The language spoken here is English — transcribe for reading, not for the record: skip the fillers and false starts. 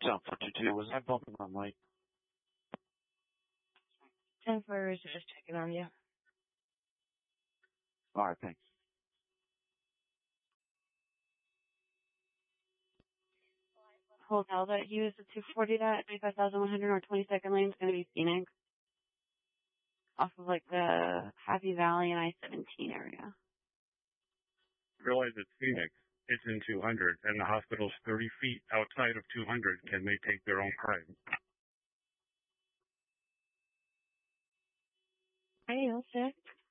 John 422, was I bumping my mic? 10-4 is just checking on you. Alright, thanks. Hotel that he was at 240 at 25,100 or 22nd lane is going to be Phoenix. Off of like the Happy Valley and I-17 area. Realize it's Phoenix. It's in 200, and the hospital's 30 feet outside of 200. Can they take their own pride? Hey, all set.